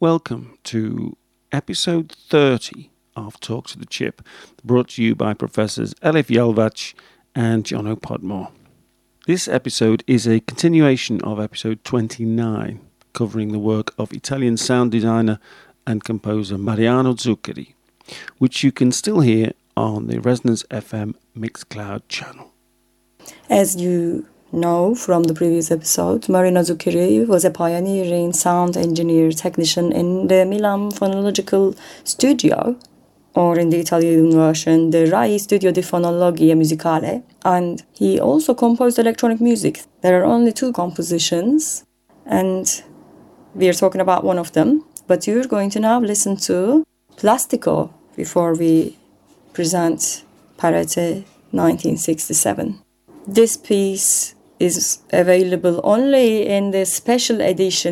Welcome to episode 30 of Talk to the Chip, brought to you by Professors Elif Yalvac and Jono Podmore. This episode is a continuation of episode 29, covering the work of Italian sound designer and composer Mariano Zuccheri, which you can still hear on the Resonance FM Mixcloud channel. As you know from the previous episode, Mariano Zuccheri was a pioneering sound engineer technician in the Milan Phonological Studio, or in the Italian version, the RAI Studio di Fonologia Musicale, and he also composed electronic music. There are only 2 compositions, and we are talking about one of them, but you're going to now listen to Plastico before we present Parete 1967. This piece is available only in the special edition